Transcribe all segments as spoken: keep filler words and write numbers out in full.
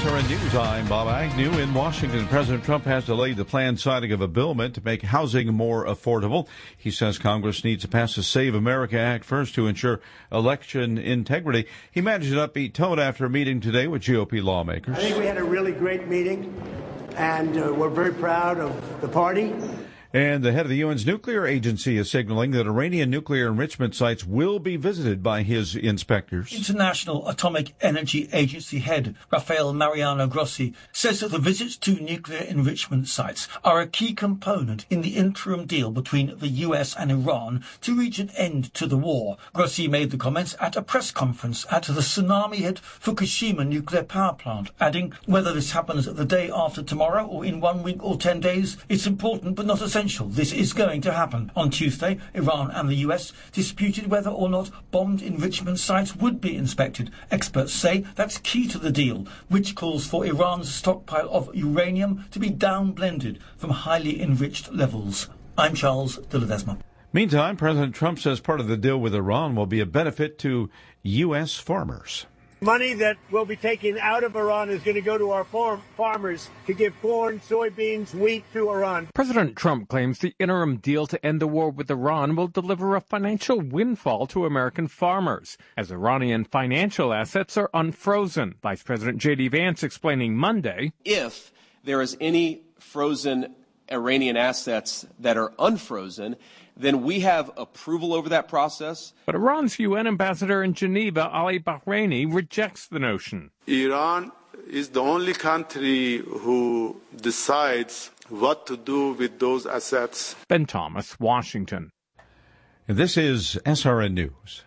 R N News, I'm Bob Agnew. In Washington, President Trump has delayed the planned signing of a bill meant to make housing more affordable. He says Congress needs to pass the Save America Act first to ensure election integrity. He managed an upbeat tone after a meeting today with G O P lawmakers. I think we had a really great meeting, and uh, we're very proud of the party. And the head of the U N's nuclear agency is signaling that Iranian nuclear enrichment sites will be visited by his inspectors. International Atomic Energy Agency head Rafael Mariano Grossi says that the visits to nuclear enrichment sites are a key component in the interim deal between the U S and Iran to reach an end to the war. Grossi made the comments at a press conference at the tsunami-hit Fukushima nuclear power plant, adding, whether this happens the day after tomorrow or in one week or ten days, it's important but not essential. This is going to happen. On Tuesday, Iran and the U S disputed whether or not bombed enrichment sites would be inspected. Experts say that's key to the deal, which calls for Iran's stockpile of uranium to be down-blended from highly enriched levels. I'm Charles de Ledesma. Meantime, President Trump says part of the deal with Iran will be a benefit to U S farmers. Money that will be taken out of Iran is going to go to our farm farmers to give corn, soybeans, wheat to Iran. President Trump claims the interim deal to end the war with Iran will deliver a financial windfall to American farmers, as Iranian financial assets are unfrozen. Vice President J D Vance explaining Monday, if there is any frozen Iranian assets that are unfrozen, then we have approval over that process. But Iran's U N ambassador in Geneva, Ali Bahraini, rejects the notion. Iran is the only country who decides what to do with those assets. Ben Thomas, Washington. And this is S R N News.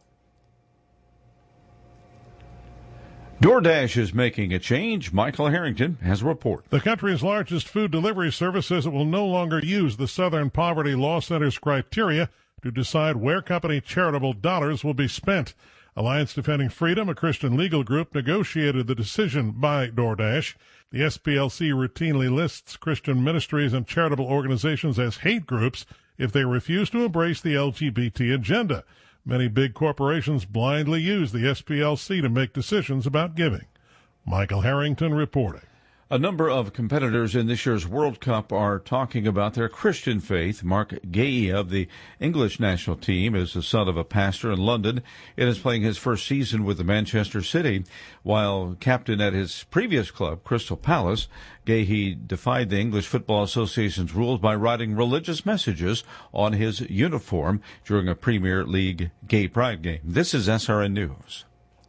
DoorDash is making a change. Michael Harrington has a report. The country's largest food delivery service says it will no longer use the Southern Poverty Law Center's criteria to decide where company charitable dollars will be spent. Alliance Defending Freedom, a Christian legal group, negotiated the decision by DoorDash. The S P L C routinely lists Christian ministries and charitable organizations as hate groups if they refuse to embrace the L G B T agenda. Many big corporations blindly use the S P L C to make decisions about giving. Michael Harrington reporting. A number of competitors in this year's World Cup are talking about their Christian faith. Mark Gay of the English national team is the son of a pastor in London and is playing his first season with the Manchester City. While captain at his previous club, Crystal Palace, Gay defied the English Football Association's rules by writing religious messages on his uniform during a Premier League Gay Pride game. This is S R N News.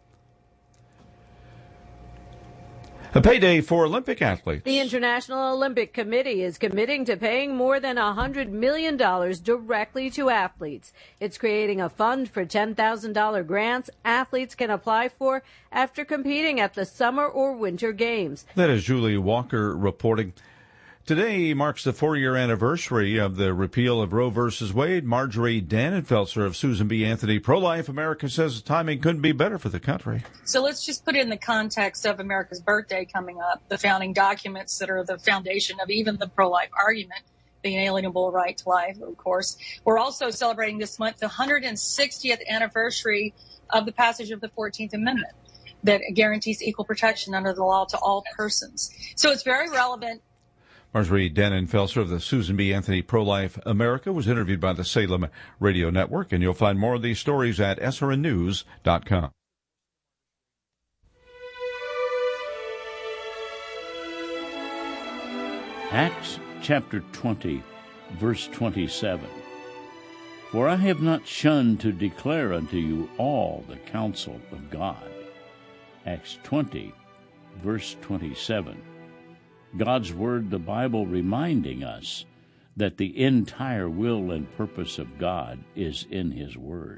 A payday for Olympic athletes. The International Olympic Committee is committing to paying more than one hundred million dollars directly to athletes. It's creating a fund for ten thousand dollars grants athletes can apply for after competing at the Summer or Winter Games. That is Julie Walker reporting. Today marks the four-year anniversary of the repeal of Roe versus Wade. Marjorie Dannenfelser of Susan B. Anthony Pro-Life America says the timing couldn't be better for the country. So let's just put it in the context of America's birthday coming up, the founding documents that are the foundation of even the pro-life argument, the inalienable right to life, of course. We're also celebrating this month the one hundred sixtieth anniversary of the passage of the fourteenth Amendment that guarantees equal protection under the law to all persons. So it's very relevant. Marjorie Dannenfelser of the Susan B. Anthony Pro-Life America was interviewed by the Salem Radio Network, and you'll find more of these stories at S R N news dot com. Acts chapter twenty, verse twenty-seven. For I have not shunned to declare unto you all the counsel of God. Acts twenty, verse twenty-seven. God's Word, the Bible, reminding us that the entire will and purpose of God is in His Word.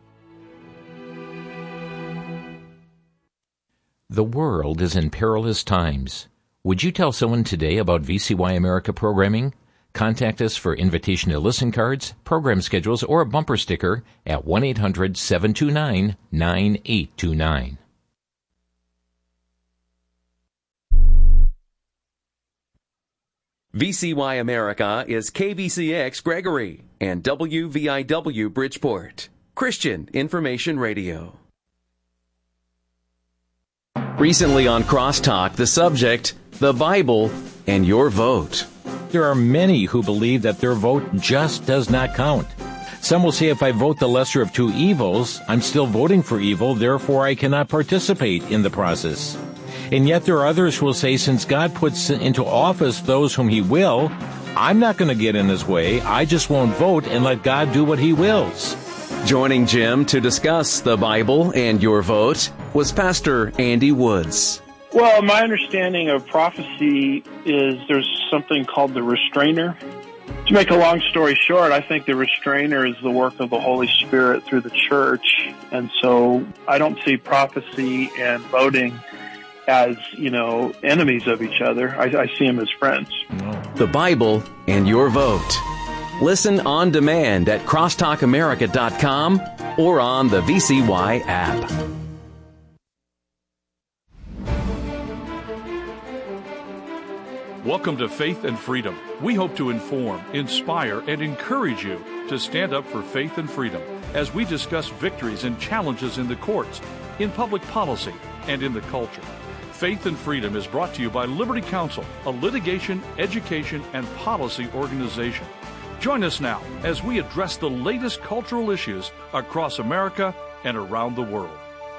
The world is in perilous times. Would you tell someone today about V C Y America programming? Contact us for invitation to listen cards, program schedules, or a bumper sticker at one eight hundred seven two nine nine eight two nine. V C Y America is K V C X Gregory and W V I W Bridgeport, Christian Information Radio. Recently on Crosstalk, the subject, the Bible and your vote. There are many who believe that their vote just does not count. Some will say if I vote the lesser of two evils, I'm still voting for evil, therefore I cannot participate in the process. And yet there are others who will say since God puts into office those whom He will, I'm not going to get in His way. I just won't vote and let God do what He wills. Joining Jim to discuss the Bible and your vote was Pastor Andy Woods. Well, my understanding of prophecy is there's something called the restrainer. To make a long story short, I think the restrainer is the work of the Holy Spirit through the church. And so I don't see prophecy and voting as, you know, enemies of each other. I, I see them as friends. The Bible and your vote. Listen on demand at crosstalk america dot com or on the V C Y app. Welcome to Faith and Freedom. We hope to inform, inspire, and encourage you to stand up for faith and freedom as we discuss victories and challenges in the courts, in public policy, and in the culture. Faith and Freedom is brought to you by Liberty Counsel, a litigation, education, and policy organization. Join us now as we address the latest cultural issues across America and around the world.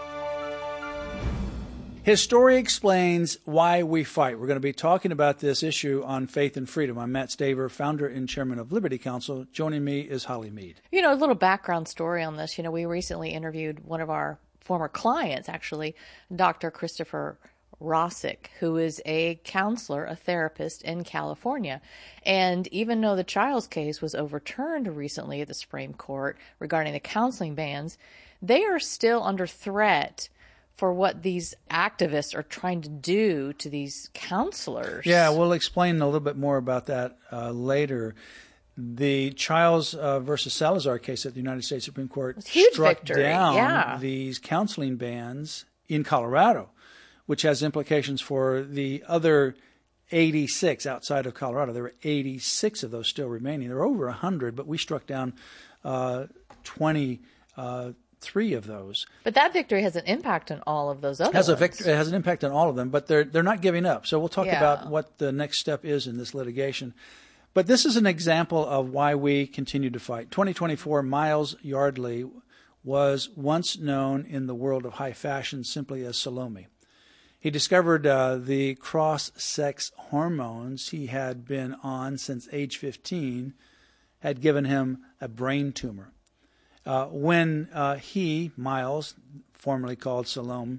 His story explains why we fight. We're going to be talking about this issue on Faith and Freedom. I'm Matt Staver, founder and chairman of Liberty Counsel. Joining me is Holly Mead. You know, a little background story on this. You know, we recently interviewed one of our former clients, actually, Doctor Christopher Rosick, who is a counselor, a therapist in California. And even though the Childs case was overturned recently at the Supreme Court regarding the counseling bans, they are still under threat for what these activists are trying to do to these counselors. Yeah, we'll explain a little bit more about that uh, later. The Childs uh, versus Salazar case at the United States Supreme Court struck victory. down yeah. these counseling bans in Colorado, which has implications for the other eighty-six outside of Colorado. There were eighty-six of those still remaining. There were over one hundred, but we struck down uh, twenty uh three of those. But that victory has an impact on all of those other has ones. a victory, it has an impact on all of them, but they're they're not giving up. So we'll talk yeah. about what the next step is in this litigation. But this is an example of why we continue to fight. twenty twenty-four, Miles Yardley was once known in the world of high fashion simply as Salome. He discovered uh, the cross-sex hormones he had been on since age fifteen had given him a brain tumor. Uh, when uh, he, Miles, formerly called Salome,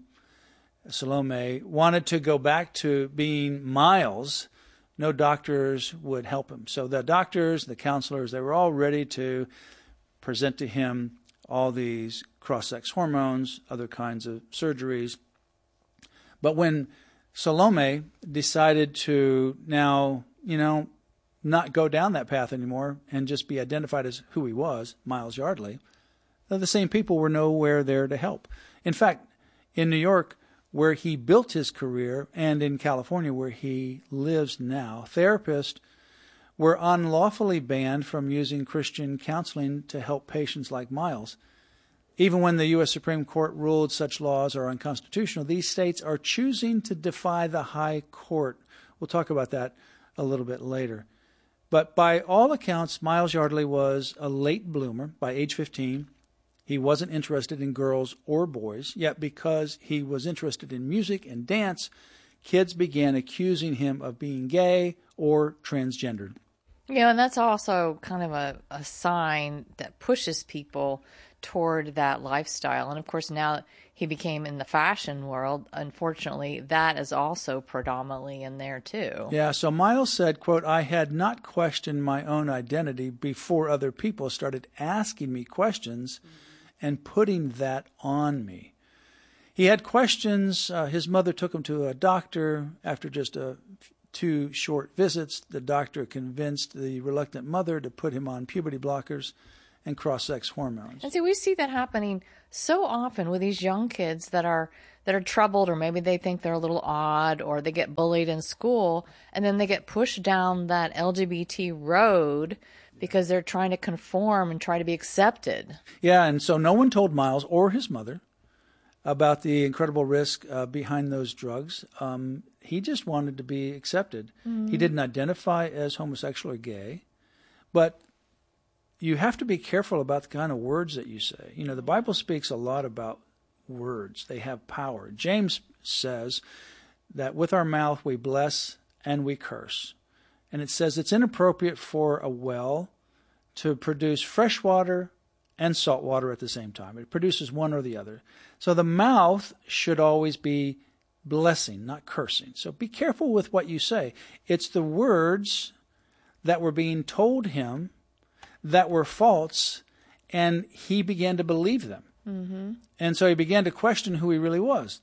Salome, wanted to go back to being Miles, no doctors would help him. So the doctors, the counselors, they were all ready to present to him all these cross-sex hormones, other kinds of surgeries. But when Salome decided to now, you know, not go down that path anymore and just be identified as who he was, Miles Yardley, the same people were nowhere there to help. In fact, in New York, where he built his career, and in California, where he lives now, therapists were unlawfully banned from using Christian counseling to help patients like Miles. Even when the U S Supreme Court ruled such laws are unconstitutional, these states are choosing to defy the high court. We'll talk about that a little bit later. But by all accounts, Miles Yardley was a late bloomer. By age fifteen, he wasn't interested in girls or boys, yet because he was interested in music and dance, kids began accusing him of being gay or transgendered. Yeah, and that's also kind of a, a sign that pushes people toward that lifestyle. And of course, now he became in the fashion world, unfortunately, that is also predominantly in there too. Yeah, so Miles said, quote, I had not questioned my own identity before other people started asking me questions and putting that on me. He had questions. Uh, his mother took him to a doctor. After just a, two short visits, the doctor convinced the reluctant mother to put him on puberty blockers and cross-sex hormones. And see, we see that happening so often with these young kids that are that are troubled, or maybe they think they're a little odd, or they get bullied in school, and then they get pushed down that L G B T road because they're trying to conform and try to be accepted. Yeah, and so no one told Miles or his mother about the incredible risk uh, behind those drugs. Um, he just wanted to be accepted. Mm-hmm. He didn't identify as homosexual or gay, but you have to be careful about the kind of words that you say. You know, the Bible speaks a lot about words. They have power. James says that with our mouth we bless and we curse. And it says it's inappropriate for a well to produce fresh water and salt water at the same time. It produces one or the other. So the mouth should always be blessing, not cursing. So be careful with what you say. It's the words that were being told him that were false, and he began to believe them. Mm-hmm. And so he began to question who he really was.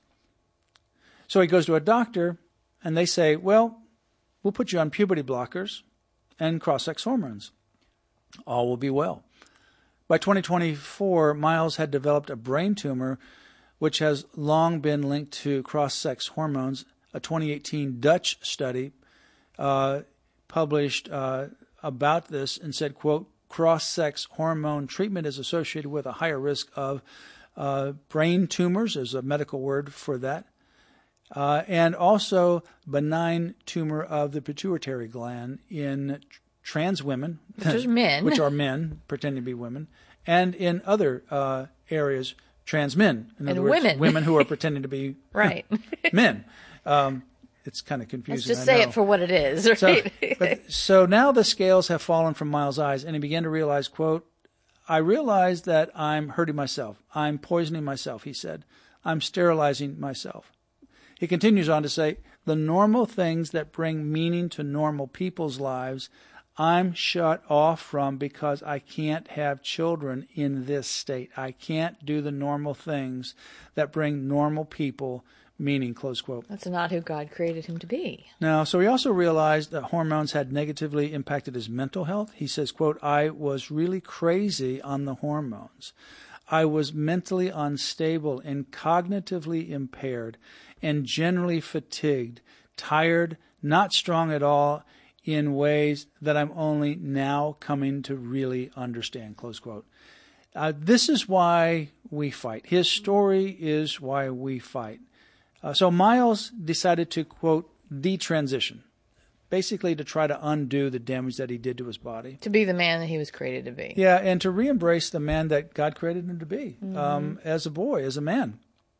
So he goes to a doctor, and they say, well, we'll put you on puberty blockers and cross-sex hormones. All will be well. By twenty twenty-four, Miles had developed a brain tumor which has long been linked to cross-sex hormones. A twenty eighteen Dutch study uh, published uh, about this and said, quote, cross-sex hormone treatment is associated with a higher risk of uh, brain tumors, is a medical word for that, uh, and also benign tumor of the pituitary gland in trans women, which is men, which are men pretending to be women, and in other uh, areas, trans men, in and other words, women, women who are pretending to be right men. Um, It's kind of confusing. Let's just I say know. it for what it is, right? So, but, so now the scales have fallen from Miles' eyes, and he began to realize, quote, I realize that I'm hurting myself. I'm poisoning myself, he said. I'm sterilizing myself. He continues on to say, the normal things that bring meaning to normal people's lives, I'm shut off from because I can't have children in this state. I can't do the normal things that bring normal people meaning, close quote. That's not who God created him to be. Now, so he also realized that hormones had negatively impacted his mental health. He says, quote, I was really crazy on the hormones. I was mentally unstable and cognitively impaired and generally fatigued, tired, not strong at all in ways that I'm only now coming to really understand, close quote. Uh, this is why we fight. His story is why we fight. Uh, so Miles decided to, quote, detransition, basically to try to undo the damage that he did to his body. To be the man that he was created to be. Yeah, and to re-embrace the man that God created him to be, Mm-hmm. um, as a boy, as a man.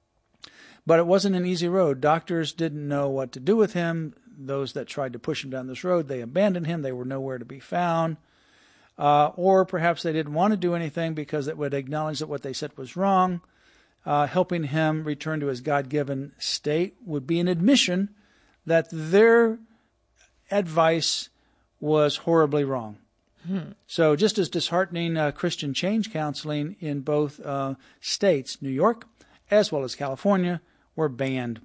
But it wasn't an easy road. Doctors didn't know what to do with him. Those that tried to push him down this road, they abandoned him. They were nowhere to be found. Uh, or perhaps they didn't want to do anything because it would acknowledge that what they said was wrong. Uh, helping him return to his God-given state would be an admission that their advice was horribly wrong. Hmm. So just as disheartening, uh, Christian change counseling in both uh, states, New York as well as California, were banned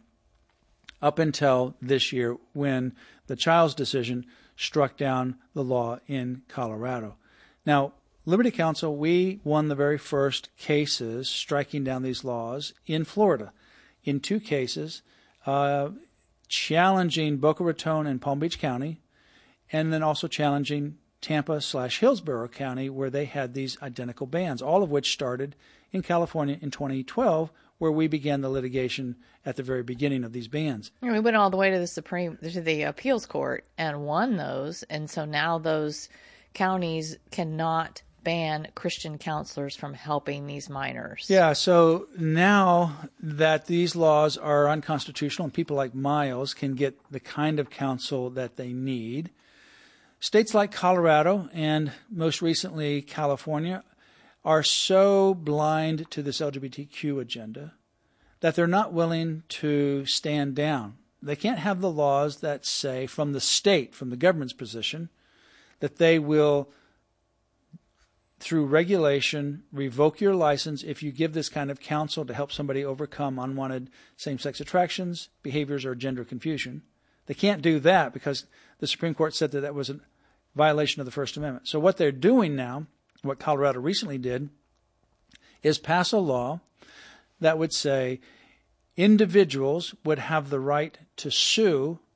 up until this year when the Childs decision struck down the law in Colorado. Now, Liberty Counsel, we won the very first cases striking down these laws in Florida, in two cases, uh, challenging Boca Raton and Palm Beach County, and then also challenging Tampa slash Hillsborough County, where they had these identical bans, all of which started in California in twenty twelve, where we began the litigation at the very beginning of these bans. And we went all the way to the Supreme, to the appeals court and won those, and so now those counties cannot ban Christian counselors from helping these minors. Yeah, so now that these laws are unconstitutional and people like Miles can get the kind of counsel that they need, states like Colorado and most recently California are so blind to this L G B T Q agenda that they're not willing to stand down. They can't have the laws that say from the state, from the government's position, that they will, through regulation, revoke your license if you give this kind of counsel to help somebody overcome unwanted same-sex attractions, behaviors, or gender confusion. They can't do that because the Supreme Court said that that was a violation of the First Amendment. So what they're doing now, what Colorado recently did, is pass a law that would say individuals would have the right to sue